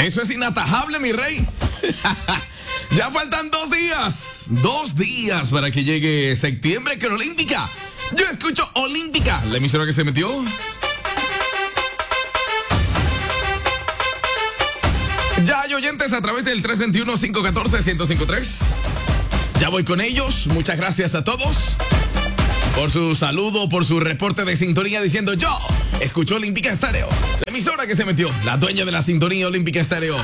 Eso es inatajable, mi rey. Ya faltan 2 días. 2 días para que llegue septiembre con Olímpica. Yo escucho Olímpica, la emisora que se metió. Ya hay oyentes a través del 321-514-1053. Ya voy con ellos. Muchas gracias a todos por su saludo, por su reporte de sintonía diciendo yo escucho Olímpica Estéreo. La emisora que se metió, la dueña de la sintonía Olímpica Estéreo.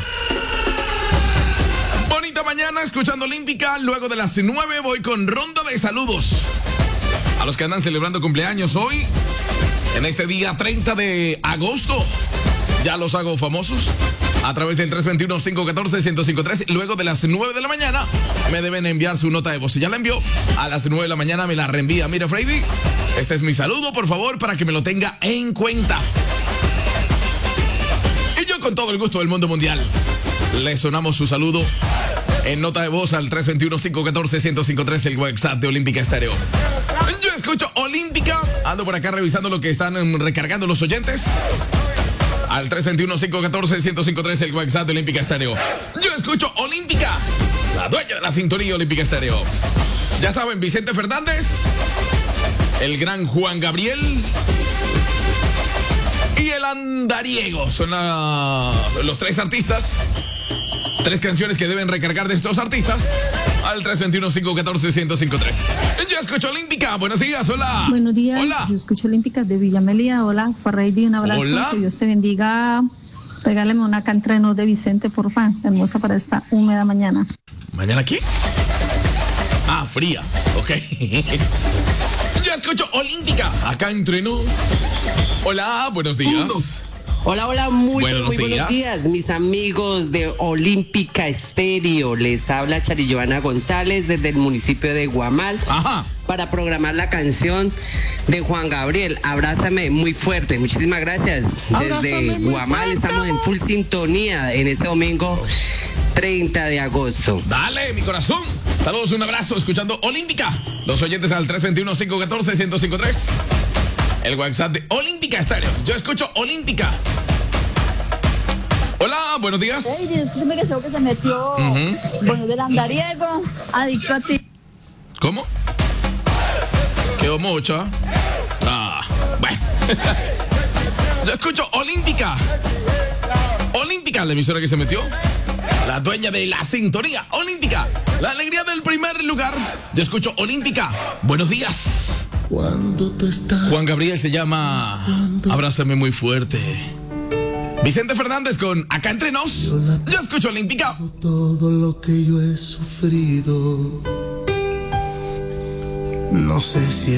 Bonita mañana escuchando Olímpica. Luego de las 9 voy con ronda de saludos a los que andan celebrando cumpleaños hoy, en este día 30 de agosto. Ya los hago famosos a través del 321-514-1053. Luego de las 9 de la mañana me deben enviar su nota de voz. Si ya la envió, a las 9 de la mañana me la reenvía. Mira, Freddy, este es mi saludo, por favor, para que me lo tenga en cuenta. Y yo con todo el gusto del mundo mundial le sonamos su saludo en nota de voz al 321-514-1053, el WhatsApp de Olímpica Estéreo. Yo escucho Olímpica. Ando por acá revisando lo que están recargando los oyentes. Al 321-514-1053, el WhatsApp de Olímpica Estéreo. Yo escucho Olímpica, la dueña de la sintonía Olímpica Estéreo. Ya saben, Vicente Fernández, el gran Juan Gabriel y el Andariego. Son los 3 artistas. 3 canciones que deben recargar de estos artistas al 321-514-1053. Yo escucho Olímpica. Buenos días, hola. Buenos días, hola. Yo escucho Olímpica de Villa Melía. Hola, Farreydi, un abrazo. Hola. Que Dios te bendiga. Regáleme una cantreno de Vicente, porfa. Hermosa para esta húmeda mañana. ¿Mañana qué? Ah, fría. Ok. Yo escucho Olímpica. Acá entre nos. Hola, buenos días. Hola, muy buenos días. días, mis amigos de Olímpica Estéreo. Les habla Charilloana González desde el municipio de Guamal. Ajá. Para programar la canción de Juan Gabriel, Abrázame muy fuerte. Muchísimas gracias. Desde Guamal estamos en full sintonía en este domingo 30 de agosto. Dale, mi corazón. Saludos, un abrazo, escuchando Olímpica. Los oyentes al 321-514-1053. El WhatsApp de Olímpica Estéreo. Yo escucho Olímpica. Hola, buenos días. Hey, escúchame que que se metió. Bueno, del Andariego, adicto a ti. ¿Cómo? Quedó mucho. Ah, bueno. Yo escucho Olímpica. Olímpica, la emisora que se metió. La dueña de la sintonía Olímpica. La alegría del primer lugar. Yo escucho Olímpica. Buenos días. Cuando tú estás. Juan Gabriel se llama Abrázame muy fuerte. Vicente Fernández con Acá entre nos. Yo escucho Olímpica. Todo lo que yo he sufrido. No sé si